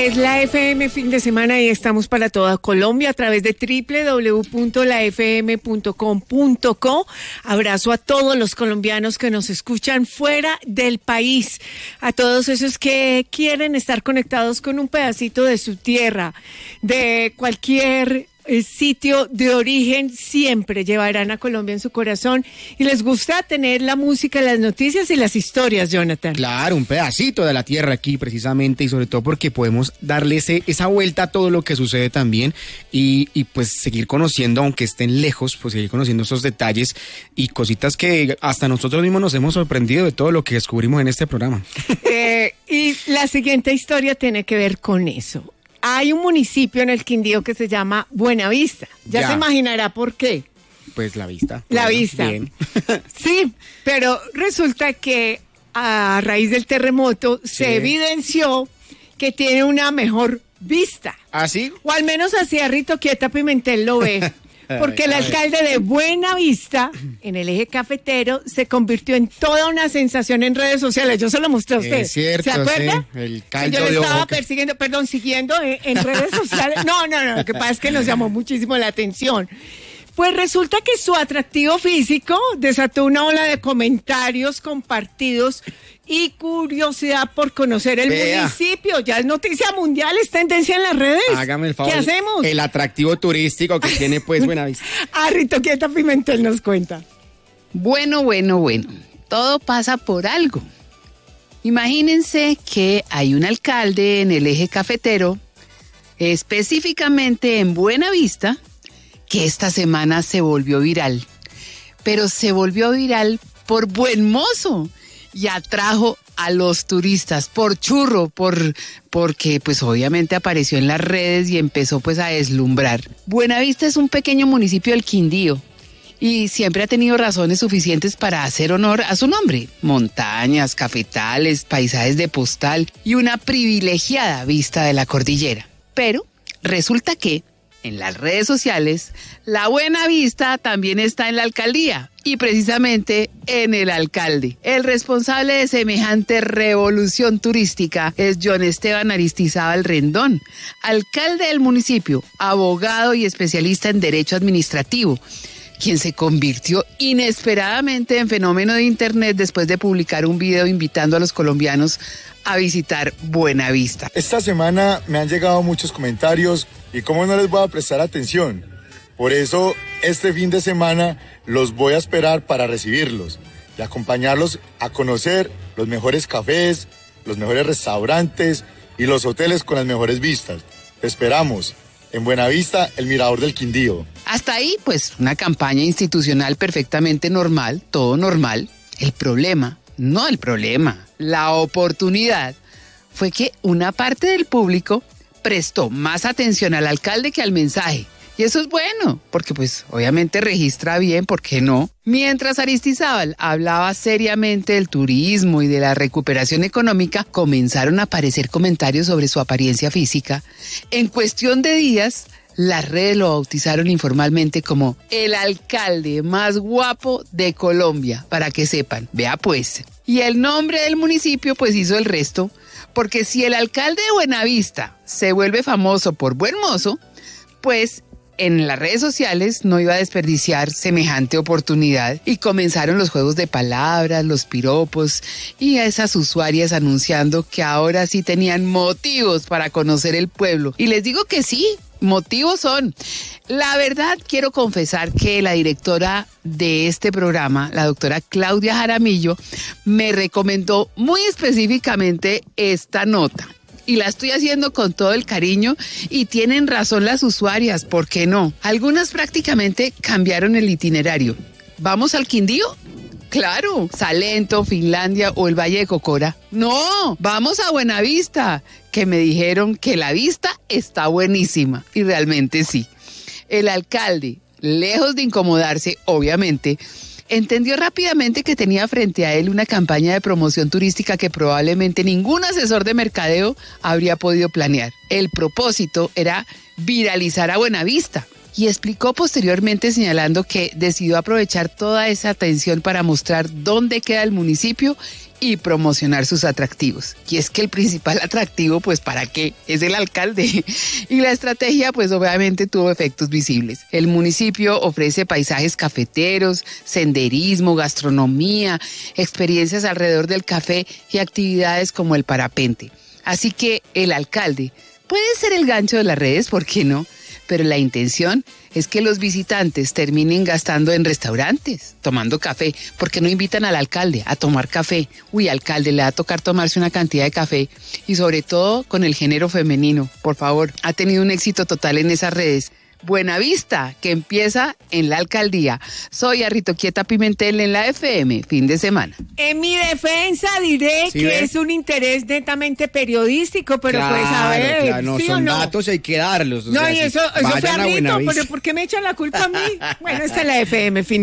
Es la FM fin de semana y estamos para toda Colombia a través de www.lafm.com.co. Abrazo a todos los colombianos que nos escuchan fuera del país, a todos esos que quieren estar conectados con un pedacito de su tierra, de cualquier sitio de origen, siempre llevarán a Colombia en su corazón y les gusta tener la música, las noticias y las historias, Jonathan. Claro, un pedacito de la tierra aquí precisamente, y sobre todo porque podemos darle esa vuelta a todo lo que sucede también y pues seguir conociendo, aunque estén lejos, pues seguir conociendo esos detalles y cositas que hasta nosotros mismos nos hemos sorprendido de todo lo que descubrimos en este programa. Y la siguiente historia tiene que ver con eso. Hay un municipio en el Quindío que se llama Buenavista. Ya se imaginará por qué. Pues la vista. La vista. Bien. Sí, pero resulta que a raíz del terremoto se evidenció que tiene una mejor vista. ¿Ah, sí? O al menos así Rito Quieta Pimentel lo ve. Porque el alcalde de Buenavista, en el eje cafetero, se convirtió en toda una sensación en redes sociales. Yo se lo mostré a usted. Es cierto, ¿se acuerda? Sí, el caldo yo de le estaba ojo persiguiendo, siguiendo en redes sociales. No, lo que pasa es que nos llamó muchísimo la atención. Pues resulta que su atractivo físico desató una ola de comentarios compartidos y curiosidad por conocer el municipio. Ya es noticia mundial, es tendencia en las redes. Hágame el favor. ¿Qué hacemos? El atractivo turístico que tiene pues Buenavista. Rito Quieta Pimentel nos cuenta. Bueno. Todo pasa por algo. Imagínense que hay un alcalde en el eje cafetero, específicamente en Buenavista, que esta semana se volvió viral. Pero se volvió viral por buen mozo y atrajo a los turistas por churro, porque pues obviamente apareció en las redes y empezó pues a deslumbrar. Buenavista es un pequeño municipio del Quindío y siempre ha tenido razones suficientes para hacer honor a su nombre. Montañas, cafetales, paisajes de postal y una privilegiada vista de la cordillera. Pero resulta que en las redes sociales, la Buenavista también está en la alcaldía y precisamente en el alcalde. El responsable de semejante revolución turística es John Esteban Aristizábal Rendón, alcalde del municipio, abogado y especialista en derecho administrativo, quien se convirtió inesperadamente en fenómeno de internet después de publicar un video invitando a los colombianos a visitar Buenavista. Esta semana me han llegado muchos comentarios y cómo no les voy a prestar atención. Por eso, este fin de semana los voy a esperar para recibirlos y acompañarlos a conocer los mejores cafés, los mejores restaurantes y los hoteles con las mejores vistas. Te esperamos en Buenavista, el Mirador del Quindío. Hasta ahí, pues, una campaña institucional perfectamente normal, todo normal. La oportunidad fue que una parte del público prestó más atención al alcalde que al mensaje. Y eso es bueno, porque pues obviamente registra bien, ¿por qué no? Mientras Aristizábal hablaba seriamente del turismo y de la recuperación económica, comenzaron a aparecer comentarios sobre su apariencia física. En cuestión de días, las redes lo bautizaron informalmente como el alcalde más guapo de Colombia, para que sepan. Vea pues. Y el nombre del municipio pues hizo el resto, porque si el alcalde de Buenavista se vuelve famoso por buen mozo, pues en las redes sociales no iba a desperdiciar semejante oportunidad y comenzaron los juegos de palabras, los piropos y a esas usuarias anunciando que ahora sí tenían motivos para conocer el pueblo. Y les digo que sí, motivos son. La verdad, quiero confesar que la directora de este programa, la doctora Claudia Jaramillo, me recomendó muy específicamente esta nota. Y la estoy haciendo con todo el cariño y tienen razón las usuarias, ¿por qué no? Algunas prácticamente cambiaron el itinerario. ¿Vamos al Quindío? Claro, Salento, Finlandia o el Valle de Cocora. No, vamos a Buenavista, que me dijeron que la vista está buenísima. Y realmente sí. El alcalde, lejos de incomodarse, obviamente, entendió rápidamente que tenía frente a él una campaña de promoción turística que probablemente ningún asesor de mercadeo habría podido planear. El propósito era viralizar a Buenavista. Y explicó posteriormente señalando que decidió aprovechar toda esa atención para mostrar dónde queda el municipio y promocionar sus atractivos. Y es que el principal atractivo, pues ¿para qué? Es el alcalde. Y la estrategia, pues obviamente tuvo efectos visibles. El municipio ofrece paisajes cafeteros, senderismo, gastronomía, experiencias alrededor del café y actividades como el parapente. Así que el alcalde puede ser el gancho de las redes, ¿por qué no? Pero la intención es que los visitantes terminen gastando en restaurantes, tomando café, porque no invitan al alcalde a tomar café. Uy, alcalde, le va a tocar tomarse una cantidad de café, y sobre todo con el género femenino, por favor. Ha tenido un éxito total en esas redes. Buenavista, que empieza en la alcaldía. Soy Arritoquieta Pimentel en la FM, fin de semana. En mi defensa diré ¿Sí que ve? es un interés netamente periodístico, pero claro, pues a ver, claro, no ¿sí son o no? datos, hay que darlos. O No, sea, y sí, eso fue vayan a Arrito, Buenavista. pero ¿por qué me echan la culpa a mí? Bueno, esta es la FM, fin